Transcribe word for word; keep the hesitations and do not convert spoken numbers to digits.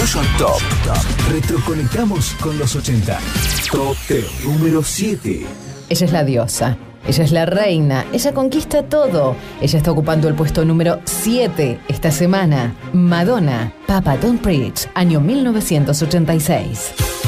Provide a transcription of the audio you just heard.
Revolution Top. Retroconectamos con los ochenta. Top número siete. Ella es la diosa. Ella es la reina. Ella conquista todo. Ella está ocupando el puesto número siete esta semana. Madonna. Papa Don't Preach. Año mil novecientos ochenta y seis.